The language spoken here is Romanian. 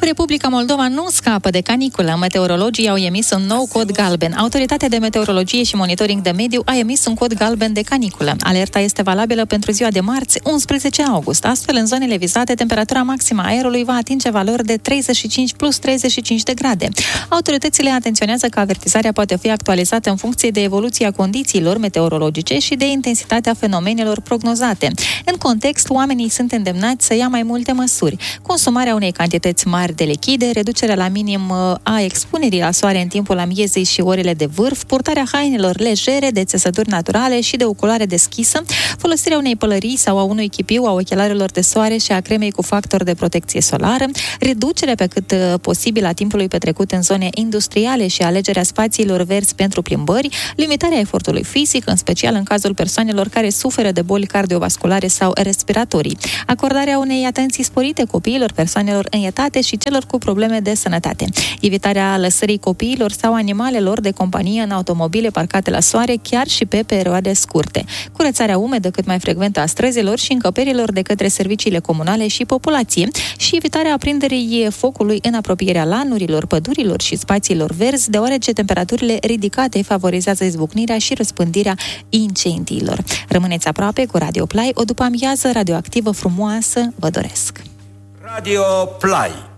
Republica Moldova nu scapă de caniculă. Meteorologii au emis un nou cod galben. Autoritatea de Meteorologie și Monitoring de Mediu a emis un cod galben de caniculă. Alerta este valabilă pentru ziua de marți, 11 august. Astfel, în zonele vizate, temperatura maximă a aerului va atinge valori de 35 plus 35 de grade. Autoritățile atenționează că avertizarea poate fi actualizată în funcție de evoluția condițiilor meteorologice și de intensitatea fenomenelor prognozate. În context, oamenii sunt îndemnați să ia mai multe măsuri. Consumarea unei cantități mari de lichide, reducerea la minim a expunerii la soare în timpul amiezei și orele de vârf, purtarea hainelor legere, de țesături naturale și de o culoare deschisă, folosirea unei pălării sau a unui chipiu, a ochelarelor de soare și a cremei cu factor de protecție solară, reducerea pe cât posibil a timpului petrecut în zone industriale și alegerea spațiilor verzi pentru plimbări, limitarea efortului fizic, în special în cazul persoanelor care suferă de boli cardiovasculare sau respiratorii, acordarea unei atenții sporite copiilor, persoanelor înietate și celor cu probleme de sănătate, evitarea lăsării copiilor sau animalelor de companie în automobile parcate la soare, chiar și pe perioade scurte, curățarea umedă cât mai frecventă a străzilor și încăperilor de către serviciile comunale și populație și evitarea aprinderii focului în apropierea lanurilor, pădurilor și spațiilor verzi, deoarece temperaturile ridicate favorizează izbucnirea și răspândirea incendiilor. Rămâneți aproape cu Radio Play, o după amiază radioactivă frumoasă vă doresc! Radio Play.